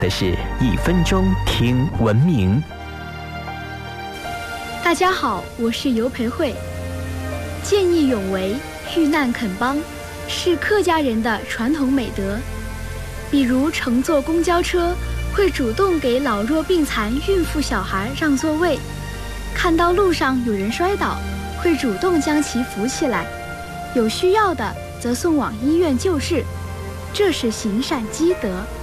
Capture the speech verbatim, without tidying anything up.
的是一分钟听文明。 大家好，我是尤培慧。见义勇为、遇难肯帮是客家人的传统美德。比如乘坐公交车，会主动给老弱病残、孕妇小孩让座位；看到路上有人摔倒，会主动将其扶起来；有需要的则送往医院救治。这是行善积德。